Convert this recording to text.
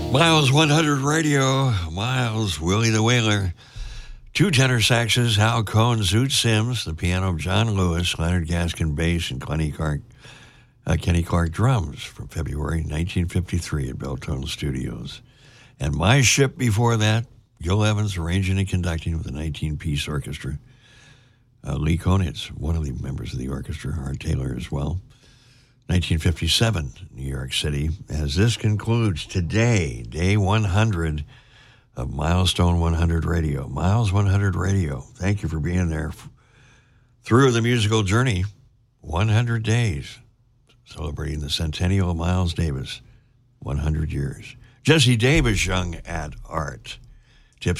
Miles 100 Radio, Miles, Willie the Whaler, two tenor saxes, Hal Cohn, Zoot Sims, the piano, John Lewis, Leonard Gaskin bass, and Kenny Clark drums from February 1953 at Beltone Studios. And My Ship before that, Gil Evans arranging and conducting with a 19-piece orchestra. Lee Konitz, one of the members of the orchestra, Art Taylor as well. 1957, New York City. As this concludes today, day 100 of Milestone 100 Radio. Miles 100 Radio. Thank you for being there through the musical journey. 100 days, celebrating the centennial of Miles Davis. 100 years. Jesse Davis, young at art.